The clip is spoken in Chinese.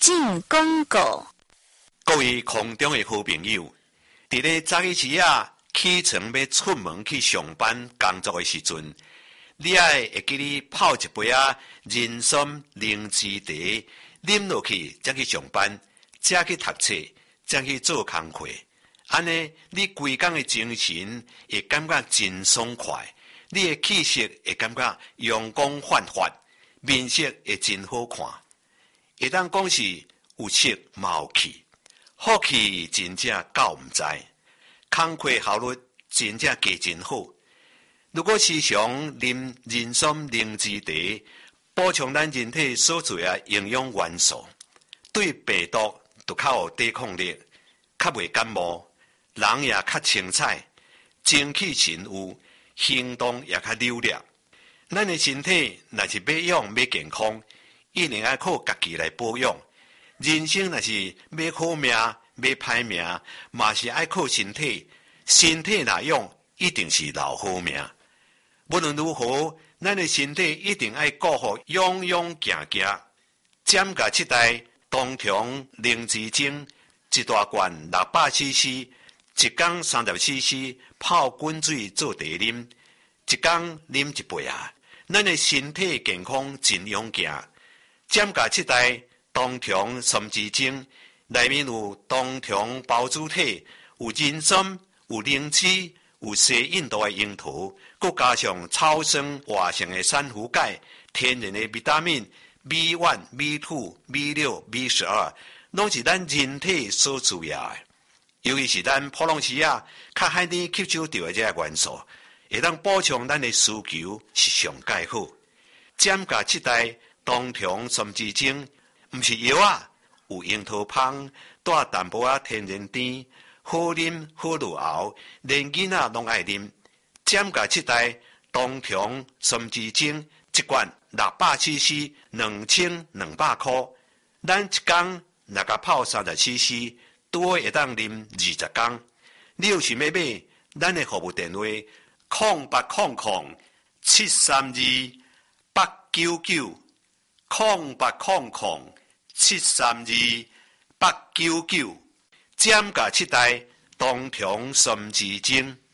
进广告。 各位空中的好朋友，伫咧早起时起床要出门去上班工作的时阵，你会记你泡一杯人参灵芝茶，啉落去才去上班，才去读册，才去做工课。安尼，你规工的精神会感觉真爽快，你的气色会感觉阳光焕发，面色会真好看。会当讲是有色嘛有气。好气真正够唔知，工课效率真正加真好。如果时常啉人参灵芝茶，补充咱人体所需的营养元素，对病毒就较有抵抗力，较袂感冒，人也较清彩，精气神有，行动也较溜达。咱的身体若是要健康，一定要靠家己来保养。人生若是要好命，要歹命，嘛是爱靠身体。身体若用，一定是留好命。无论如何，咱的身体一定爱顾好，勇勇行行。减价7袋冬虫灵芝精，一大罐600cc， 一缸30cc， 泡滚水做茶啉，一缸啉一杯咱的身体健康真勇行。减价7袋冬虫参枝精，内面有冬虫孢子体，有人参，有灵芝，有西印度的樱桃，佮加上草酸活性的珊瑚钙，天然的维他命 B1、B2、B6、B12， 拢是咱人体所需要的。尤其是咱普朗西较海甜吸收到的这个元素，会当补充咱的需求是上介好。减价7袋冬虫参枝精。毋是药有樱桃芳，带淡薄天然甜，好啉好入喉，连囡仔拢爱啉。减价7袋冬虫参枝精，一罐600cc， 2200块。咱一工若甲泡30cc， 拄会当啉20工。你有想要买，咱的服务电话0800-732-899，0800-732-899，减价7袋冬虫参枝精。